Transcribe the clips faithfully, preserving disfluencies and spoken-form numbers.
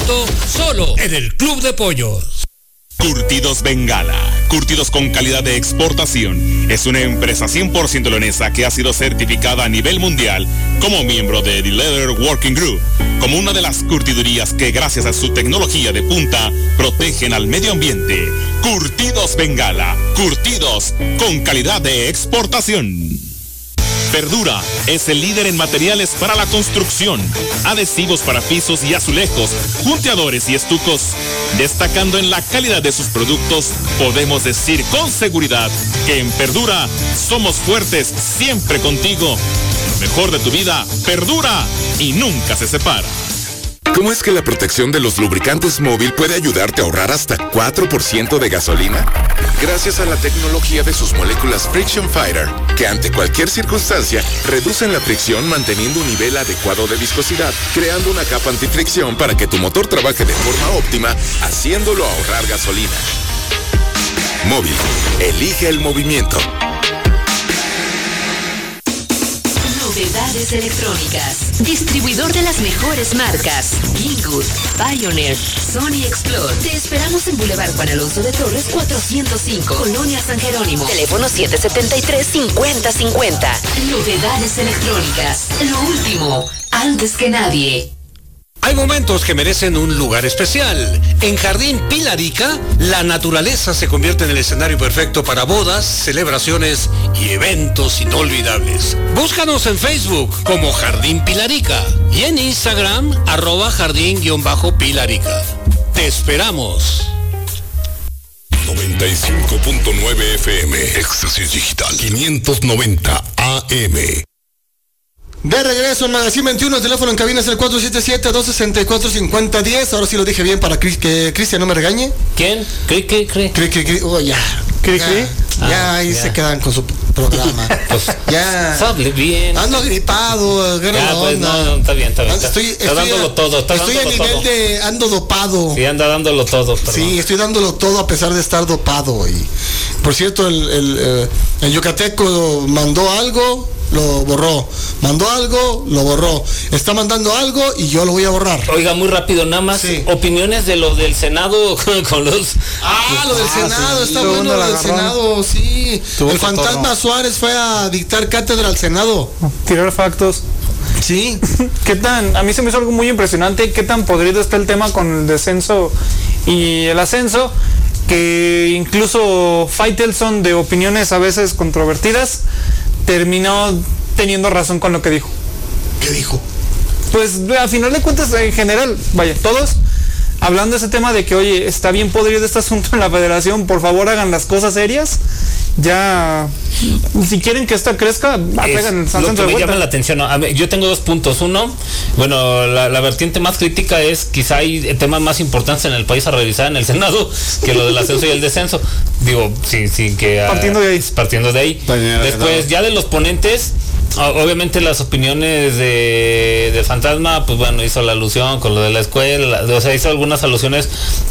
momento, solo en el Club de Pollos. Curtidos Bengala, curtidos con calidad de exportación. Es una empresa cien por ciento leonesa que ha sido certificada a nivel mundial como miembro de The Leather Working Group, como una de las curtidurías que gracias a su tecnología de punta protegen al medio ambiente. Curtidos Bengala, curtidos con calidad de exportación. Verdura es el líder en materiales para la construcción, adhesivos para pisos y azulejos, punteadores y estucos. Destacando en la calidad de sus productos, podemos decir con seguridad que en Verdura somos fuertes siempre contigo. Lo mejor de tu vida perdura y nunca se separa. ¿Cómo es que la protección de los lubricantes móvil puede ayudarte a ahorrar hasta cuatro por ciento de gasolina? Gracias a la tecnología de sus moléculas Friction Fighter, que ante cualquier circunstancia reducen la fricción manteniendo un nivel adecuado de viscosidad, creando una capa antifricción para que tu motor trabaje de forma óptima, haciéndolo ahorrar gasolina. Móvil, elige el movimiento. Novedades electrónicas. Distribuidor de las mejores marcas. Kingwood, Pioneer, Sony Explore. Te esperamos en Boulevard Juan Alonso de Torres cuatrocientos cinco, Colonia San Jerónimo. Teléfono siete siete tres, cinco cero cinco cero. Novedades electrónicas. Lo último, antes que nadie. Hay momentos que merecen un lugar especial. En Jardín Pilarica, la naturaleza se convierte en el escenario perfecto para bodas, celebraciones y eventos inolvidables. Búscanos en Facebook como Jardín Pilarica y en Instagram, arroba jardín-pilarica. Te esperamos. noventa y cinco punto nueve F M, Éxtasis Digital, quinientos noventa A M. De regreso en Magazine veintiuno, el teléfono en cabina es el cuatro siete siete, dos seis cuatro, cinco cero uno cero. Ahora sí lo dije bien para que Cristian no me regañe. ¿Quién? ¿Cri, cri, cri? Cri, cri, cri. Oh, ya. ¿Cri, ya, cri? Ya, Ah, ahí ya. se quedan con su programa. Pues, ya. Hable bien. Ando gripado, Ya, gran pues onda. no, no, está bien, está bien. Está, Estoy, está estoy dándolo a, todo, está Estoy a dándolo nivel todo. de ando dopado. Sí, anda dándolo todo, perdón. Sí, estoy dándolo todo a pesar de estar dopado. Y por cierto, el, el, eh, el yucateco mandó algo, lo borró. Mandó algo, lo borró. Está mandando algo y yo lo voy a borrar. Oiga, muy rápido, nada más, Sí. opiniones de lo del Senado con, con los... Ah, lo del Senado, sí, está todo bueno mundo lo la del agarró. Senado, sí. Tuvo El fantasma cotorro. Suárez fue a dictar cátedra al Senado. Tirar factos. Sí. ¿Qué tan? A mí se me hizo algo muy impresionante. ¿Qué tan podrido está el tema con el descenso y el ascenso? Que incluso Faitelson, de opiniones a veces controvertidas, terminó teniendo razón con lo que dijo. ¿Qué dijo? Pues a final de cuentas, en general, vaya, todos hablando de ese tema de que, oye, está bien podrido este asunto en la federación, por favor hagan las cosas serias. Ya, si quieren que esta crezca, hagan el Es lo ascenso que de me vuelta. llama la atención, ¿no? A ver, yo tengo dos puntos. Uno, bueno, la, la vertiente más crítica es quizá hay temas más importantes en el país a revisar en el Senado que lo del ascenso y el descenso. Digo, sí, sí, que... ah, Partiendo de ahí. Partiendo de ahí. Después, ya de los ponentes, o- obviamente las opiniones de, de Fantasma, pues bueno, hizo la alusión con lo de la escuela, o sea, hizo algunas alusiones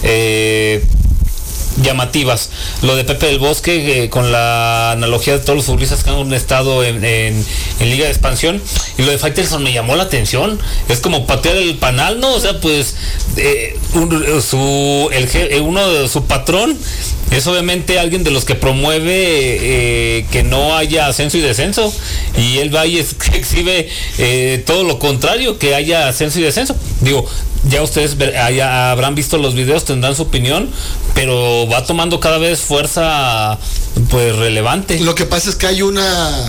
eh, llamativas. Lo de Pepe del Bosque, eh, con la analogía de todos los futbolistas que han estado en, en, en Liga de Expansión, y lo de Faitelson me llamó la atención. Es como patear el panal, ¿no? O sea, pues eh, un- su, el, je- eh, uno de su patrón es obviamente alguien de los que promueve eh, que no haya ascenso y descenso, y él va y es- exhibe eh, todo lo contrario, que haya ascenso y descenso. Digo, ya ustedes ver- ya habrán visto los videos, tendrán su opinión, pero va tomando cada vez fuerza pues relevante. Lo que pasa es que hay una,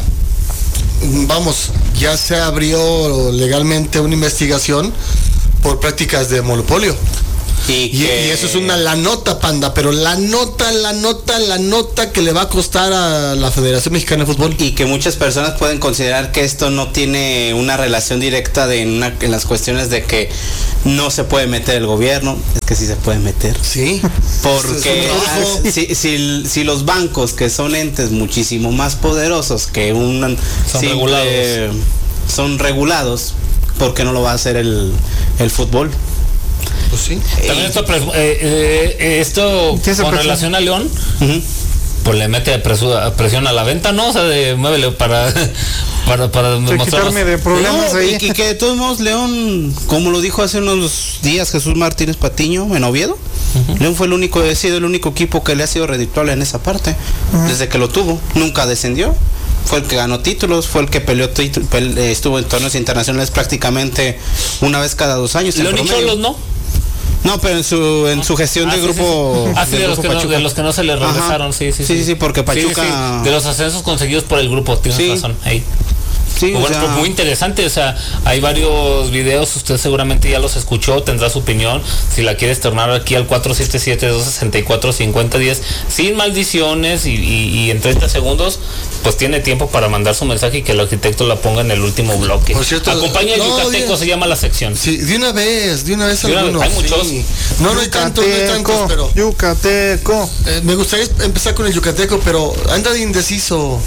vamos, ya se abrió legalmente una investigación por prácticas de monopolio. Y, Y, que- y eso es una la nota, Panda, pero la nota, la nota, la nota que le va a costar a la Federación Mexicana de Fútbol. y que muchas personas pueden considerar que esto no tiene una relación directa de en, una- en las cuestiones de que no se puede meter el gobierno. Es que sí se puede meter. Sí. Porque Es un trabajo. ah, si, si, si los bancos, que son entes muchísimo más poderosos que un Son simple- regulados. son regulados, ¿por qué no lo va a hacer el, el fútbol? Pues sí. También esto, pres- eh, eh, esto ¿Qué se con presume? relación a León, Ujú. pues le mete presión a la venta, ¿no? O sea, de muévele para para para quitarme de problemas no, ahí. Y, y que de todos modos León, como lo dijo hace unos días Jesús Martínez Patiño en Oviedo, uh-huh. León fue el único, ha sido el único equipo que le ha sido redituable en esa parte, uh-huh. Desde que lo tuvo, nunca descendió. Fue el que ganó títulos, fue el que peleó títulos, pele, estuvo en torneos internacionales prácticamente una vez cada dos años. León y Cholos, ¿no? No, pero en su en su gestión ah, de sí, grupo. Sí, sí. Ah, sí, de los, que no, de los que no se le regresaron, sí, sí, sí. Sí, sí, porque Pachuca. Sí, sí, de los ascensos conseguidos por el grupo, tienes sí. razón. Ahí. Sí, pues bueno, o sea, pues muy interesante, o sea, hay varios videos, usted seguramente ya los escuchó, tendrá su opinión, si la quiere externar aquí al cuatro siete siete, dos seis cuatro, cinco cero uno cero, sin maldiciones y, y, y en treinta segundos, pues tiene tiempo para mandar su mensaje y que el arquitecto la ponga en el último bloque. Por cierto, acompaña no, Yucateco, de, se llama la sección. Sí, de una vez, de una vez de algunos. Hay muchos. Sí. No, no hay tantos, no hay tantos, pero... Yucateco. Eh, me gustaría empezar con el Yucateco, pero anda de indeciso.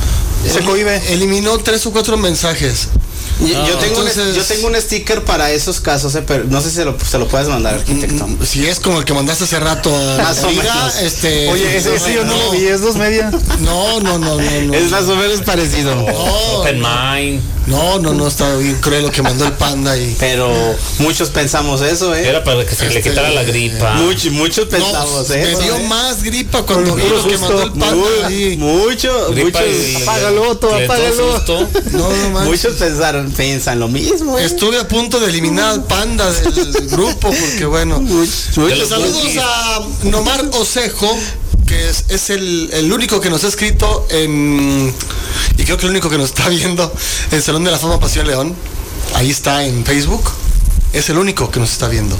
Se cohibe. Eliminó tres o cuatro mensajes. No, yo, tengo entonces, un, yo tengo un sticker para esos casos, eh, pero no sé si se lo, se lo puedes mandar, arquitecto. Si es como el que mandaste hace rato a más o menos. Este, Oye, ese, ese yo no lo vi, es dos media. No, no, no, no, no. Es más o menos parecido. No, Open mind. No, no, no, está bien cruel lo que mandó el Panda y. Pero muchos pensamos eso, eh. Era para que se este, le quitara la gripa. Muchos, muchos pensamos no, eso. Me dio eh. más gripa cuando vi lo que mandó el Panda. Muy, mucho, muchos. Apágalo, todo, apágalo. No, no más. Muchos pensaron, piensan lo mismo. ¿eh? Estuve a punto de eliminar al Panda del grupo porque bueno. Muchos, muchos saludos a Nomar Osejo, que es, es el, el único que nos ha escrito en, y creo que el único que nos está viendo en el Salón de la Fama Pasión León. Ahí está en Facebook. Es el único que nos está viendo.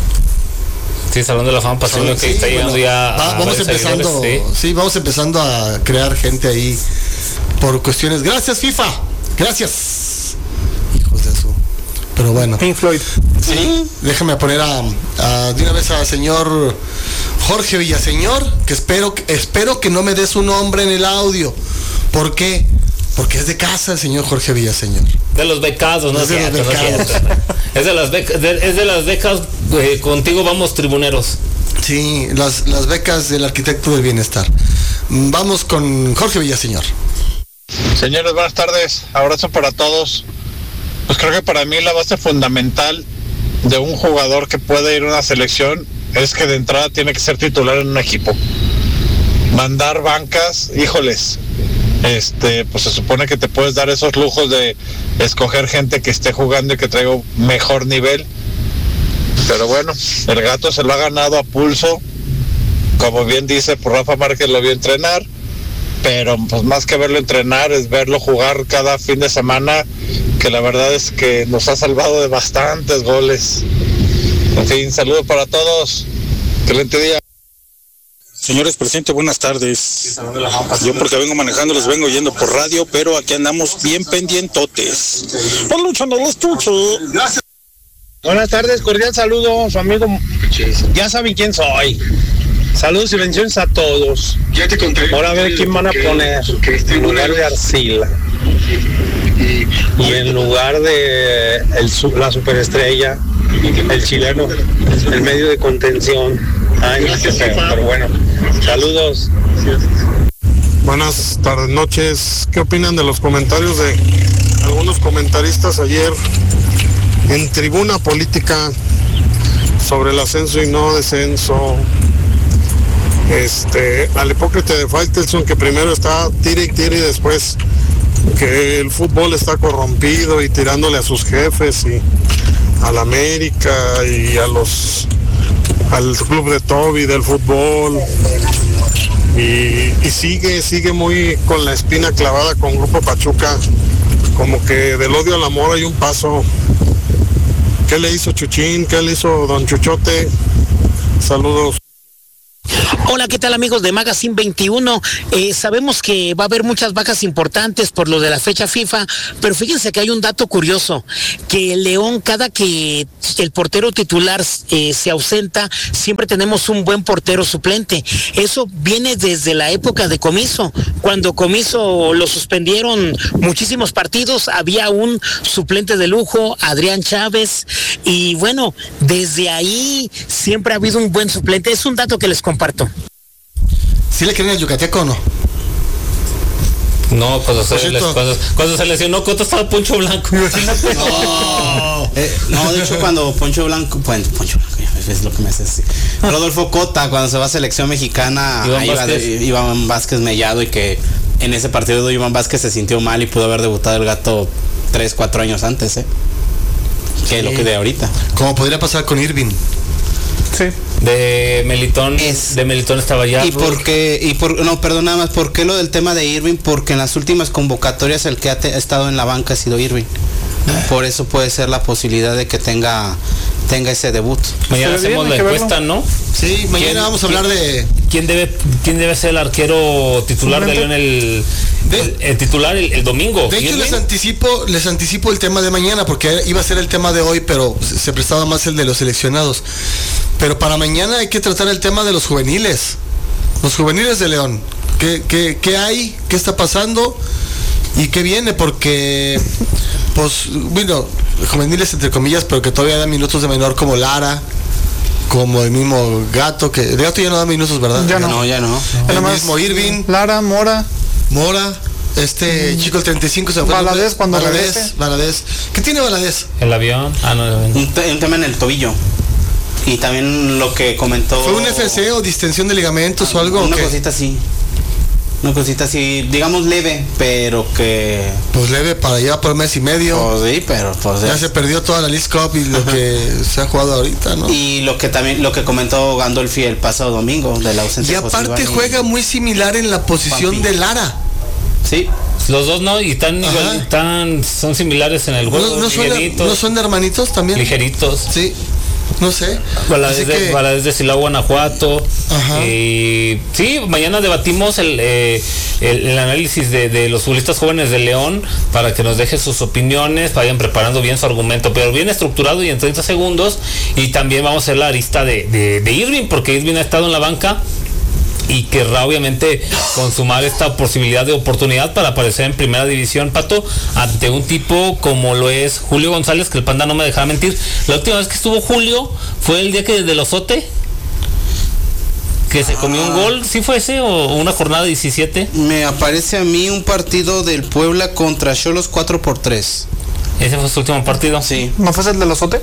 Sí, Salón de la Fama Pasión León, que sí, está llegando bueno, ya va, a vamos empezando, sí. sí, vamos empezando a crear gente ahí por cuestiones. Gracias, FIFA. Gracias. Hijos de su. Pero bueno. Pink Floyd. Sí. Déjame poner a, a de una vez al señor Jorge Villaseñor, que espero, espero que no me des un nombre en el audio. ¿Por qué? Porque es de casa el señor Jorge Villaseñor. De los becados, no es de cierto, los becados. No es de las becas, de, es de las becas, eh, contigo vamos tribuneros. Sí, las, las becas del arquitecto del bienestar. Vamos con Jorge Villaseñor. Señores, buenas tardes. Abrazo para todos. Pues creo que para mí la base fundamental de un jugador que puede ir a una selección es que de entrada tiene que ser titular en un equipo. Mandar bancas, híjoles, este, pues se supone que te puedes dar esos lujos de escoger gente que esté jugando y que traiga un mejor nivel. Pero bueno, el gato se lo ha ganado a pulso. Como bien dice, por Rafa Márquez lo vio entrenar. Pero pues más que verlo entrenar es verlo jugar cada fin de semana, que la verdad es que nos ha salvado de bastantes goles. En fin, saludos para todos. Excelente día. Señores presentes, buenas tardes. Yo porque vengo manejando, los vengo oyendo por radio, pero aquí andamos bien pendientotes. ¡Pues luchando los chuchos! Gracias. Buenas tardes, cordial saludo, su amigo. Ya saben quién soy. Saludos y bendiciones a todos. Ahora a ver quién van a poner en lugar de Arcila. Y en lugar de el, la superestrella, el chileno, el medio de contención. Ay, no sé, pero bueno, saludos. Buenas tardes, noches. ¿Qué opinan de los comentarios de algunos comentaristas ayer en Tribuna Política sobre el ascenso y no descenso? Este, al hipócrita de Faitelson, que primero está tire y tire y después que el fútbol está corrompido y tirándole a sus jefes y a la América y a los al club de Toby del fútbol y, y sigue, sigue muy con la espina clavada con Grupo Pachuca, como que del odio al amor hay un paso. ¿Qué le hizo Chuchín? ¿Qué le hizo Don Chuchote? Saludos. Hola, ¿qué tal amigos de Magazine veintiuno? Eh, sabemos que va a haber muchas bajas importantes por lo de la fecha FIFA, pero fíjense que hay un dato curioso, que León, cada que el portero titular eh, se ausenta, siempre tenemos un buen portero suplente. Eso viene desde la época de Comiso. Cuando Comiso lo suspendieron muchísimos partidos, había un suplente de lujo, Adrián Chávez, y bueno, desde ahí siempre ha habido un buen suplente. Es un dato que les comparto. ¿Sí le creen al Yucateco o no? No, cuando se, les, cuando, cuando se lesionó Cota estaba Poncho Blanco. Imagínate. No, eh, no, de hecho cuando Poncho Blanco, bueno, Poncho Blanco, es lo que me hace así. Rodolfo Cota, cuando se va a selección mexicana, Iván Vázquez. Iba de, Iván Vázquez mellado, y que en ese partido de Iván Vázquez se sintió mal y pudo haber debutado el Gato tres, cuatro años antes, ¿eh? Que sí. Lo que de ahorita. Como podría pasar con Irving. Sí. De Melitón, es, de Melitón estaba ya. Y porque, y por, no, perdón, nada más, ¿por qué lo del tema de Irving? Porque en las últimas convocatorias el que ha, te, ha estado en la banca ha sido Irving. Por eso puede ser la posibilidad de que tenga tenga ese debut. Mañana hacemos la encuesta, ¿no? Sí, mañana vamos a hablar de quién debe quién debe ser el arquero titular de León el, de, el, el titular el, el domingo. De hecho les anticipo les anticipo el tema de mañana, porque iba a ser el tema de hoy, pero se prestaba más el de los seleccionados. Pero para mañana hay que tratar el tema de los juveniles. Los juveniles de León. ¿Qué, qué, qué hay? ¿Qué está pasando? ¿Y qué viene? Porque pues, bueno, juveniles entre comillas, pero que todavía dan minutos de menor, como Lara, como el mismo Gato, que el Gato ya no da minutos, ¿verdad? Ya no, no ya no. El no. mismo Irving. Lara, Mora. Mora, este mm. chico el treinta y cinco se fue. Valadez cuando Valadez, Valadez. ¿Qué tiene Valadez? El avión. Ah, no, el avión. Un, te, un tema en el tobillo. Y también lo que comentó... ¿Fue un F C o distensión de ligamentos ah, o algo? Una ¿o qué? cosita así. Una cosita así, digamos leve, pero que... Pues leve para allá por mes y medio. Pues sí, pero pues... Ya es... se perdió toda la League Cup y lo Ajá. que se ha jugado ahorita, ¿no? Y lo que también, lo que comentó Gandolfi el pasado domingo, de la ausencia. Y aparte juega muy similar en la posición Pampi. de Lara. Sí. Los dos no, y están igual, están, son similares en el juego. ¿No, no, son, ¿No son hermanitos también? Ligeritos. Sí. No sé. Valadez de, que... de Silao, Guanajuato. Ajá. Y sí, mañana debatimos el, eh, el, el análisis de, de los futbolistas jóvenes de León, para que nos dejen sus opiniones, vayan preparando bien su argumento, pero bien estructurado y en treinta segundos. Y también vamos a hacer la arista de, de, de Irving, porque Irving ha estado en la banca y querrá obviamente consumar esta posibilidad de oportunidad para aparecer en primera división, Pato, ante un tipo como lo es Julio González, que el Panda no me dejaba mentir. La última vez que estuvo Julio fue el día que del Osote, que se comió un gol. ¿Sí fue ese o una jornada diecisiete? Me aparece a mí un partido del Puebla contra Xolos cuatro por tres. ¿Ese fue su último partido? Sí. ¿No fue el del Osote?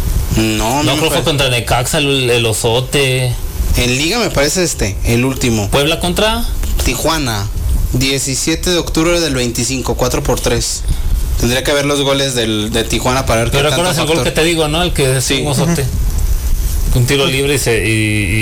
No, no, no creo que fue contra Necaxa el, el Osote. En Liga me parece este, el último. ¿Puebla contra? Tijuana, diecisiete de octubre del veinticinco, cuatro por tres. Tendría que ver los goles del, de Tijuana para ver qué Pero recuerdas el gol que te digo, ¿no? El que es sí. un Osote. Un tiro libre y, se,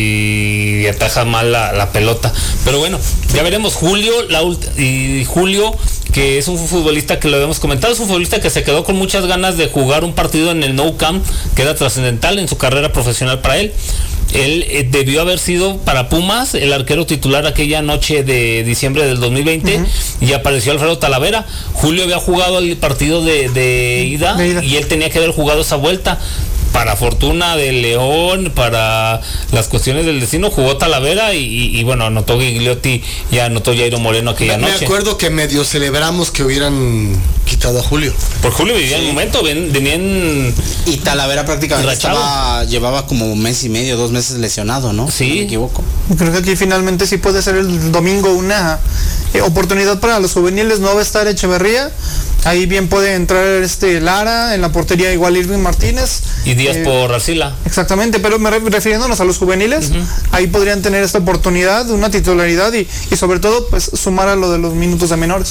y, y ataja mal la, la pelota. Pero bueno, ya veremos. Julio, la y Julio, que es un futbolista que lo habíamos comentado, es un futbolista que se quedó con muchas ganas de jugar un partido en el Nou Camp, que era trascendental en su carrera profesional para él. Él eh, debió haber sido para Pumas el arquero titular aquella noche de diciembre del dos mil veinte, uh-huh. y apareció Alfredo Talavera. Julio había jugado el partido de, de, ida, de ida y él tenía que haber jugado esa vuelta. Para fortuna de León, para las cuestiones del destino, jugó Talavera y, y, y bueno, anotó Gigliotti y anotó Jairo Moreno aquella me, noche. Me acuerdo que medio celebramos que hubieran quitado a Julio. Por Julio vivía sí. en el momento, venía en... Y Talavera prácticamente estaba, llevaba como un mes y medio, dos meses lesionado, ¿no? Sí. No me equivoco. Creo que aquí finalmente sí puede ser el domingo una eh, oportunidad para los juveniles. No va a estar Echeverría. Ahí bien puede entrar este Lara, en la portería igual Irving Martínez. Y Díaz eh, por Arcila. Exactamente, pero me re refiriéndonos a los juveniles, uh-huh. ahí podrían tener esta oportunidad de una titularidad y, y sobre todo pues sumar a lo de los minutos de menores.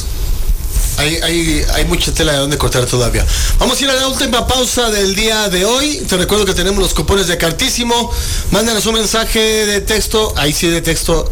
Hay, hay, hay mucha tela de donde cortar todavía. Vamos a ir a la última pausa del día de hoy. Te recuerdo que tenemos los cupones de Cartísimo. Mándanos un mensaje de texto, ahí sí de texto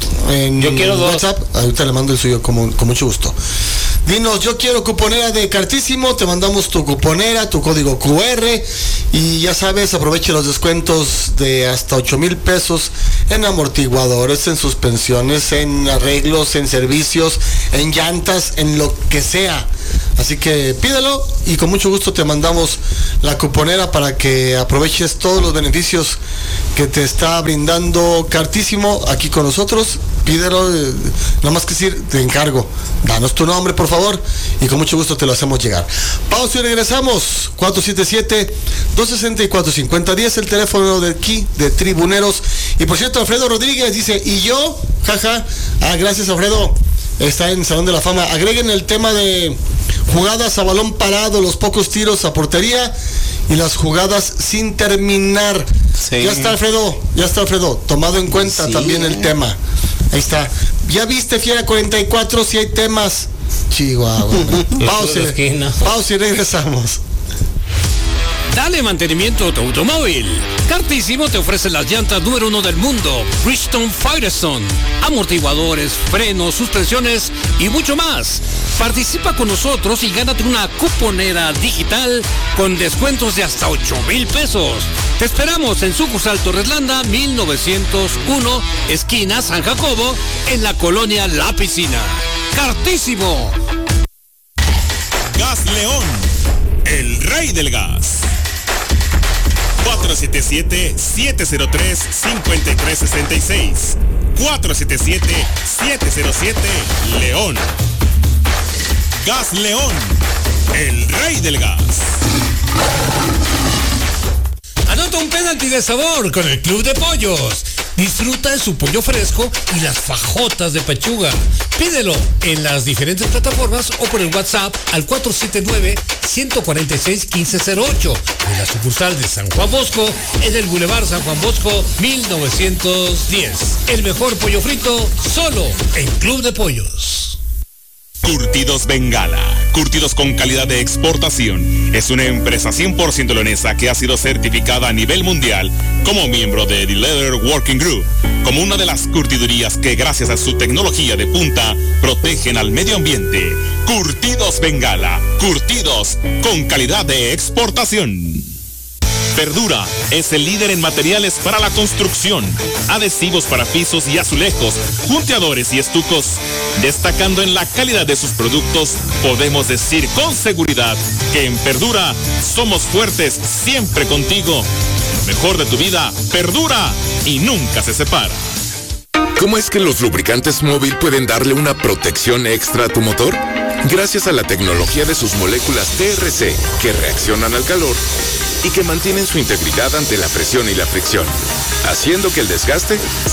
en Yo quiero WhatsApp. Dos. Ahorita le mando el suyo con, con mucho gusto. Dinos, yo quiero cuponera de Cartísimo, te mandamos tu cuponera, tu código cu erre y ya sabes, aproveche los descuentos de hasta ocho mil pesos en amortiguadores, en suspensiones, en arreglos, en servicios, en llantas, en lo que sea. Así que pídelo y con mucho gusto te mandamos la cuponera para que aproveches todos los beneficios que te está brindando Cartísimo aquí con nosotros. Pídelo, eh, nada más que decir, te encargo, danos tu nombre por favor y con mucho gusto te lo hacemos llegar. Pausa y regresamos. Cuatro siete siete, dos seis cuatro, cinco cero uno cero, el teléfono de aquí de Tribuneros. Y por cierto, Alfredo Rodríguez dice, ¿y yo? Jaja. Ah, gracias Alfredo. está en Salón de la Fama. Agreguen el tema de jugadas a balón parado, los pocos tiros a portería y las jugadas sin terminar. Sí. Ya está Alfredo, ya está Alfredo, tomado en cuenta sí. también el tema. Ahí está. ¿Ya viste Fiera cuarenta y cuatro si hay temas? Chihuahua. Pause, pause y regresamos. Dale mantenimiento a tu automóvil. Cartísimo te ofrece las llantas número uno del mundo, Bridgestone Firestone, amortiguadores, frenos, suspensiones y mucho más. Participa con nosotros y gánate una cuponera digital con descuentos de hasta ocho mil pesos. Te esperamos en sucursal Torreslanda mil novecientos uno, esquina San Jacobo, en la colonia La Piscina. Cartísimo. Gas León, el rey del gas. cuatro siete siete, siete cero tres, cinco tres seis seis. cuatro siete siete, siete cero siete, León. Gas León, el rey del gas. Anota un penalti de sabor con el Club de Pollos. Disfruta de su pollo fresco y las fajotas de pechuga. Pídelo en las diferentes plataformas o por el WhatsApp al cuatro siete nueve, uno cuatro seis, uno cinco cero ocho. En la sucursal de San Juan Bosco, en el Boulevard San Juan Bosco mil novecientos diez. El mejor pollo frito solo en Club de Pollos. Curtidos Bengala, curtidos con calidad de exportación. Es una empresa cien por ciento leonesa que ha sido certificada a nivel mundial como miembro de The Leather Working Group, como una de las curtidurías que gracias a su tecnología de punta protegen al medio ambiente. Curtidos Bengala, curtidos con calidad de exportación. Verdura es el líder en materiales para la construcción, adhesivos para pisos y azulejos, junteadores y estucos. Destacando en la calidad de sus productos, podemos decir con seguridad que en Verdura somos fuertes siempre contigo. Lo mejor de tu vida perdura y nunca se separa. ¿Cómo es que los lubricantes móvil pueden darle una protección extra a tu motor? Gracias a la tecnología de sus moléculas T R C, que reaccionan al calor y que mantienen su integridad ante la presión y la fricción, haciendo que el desgaste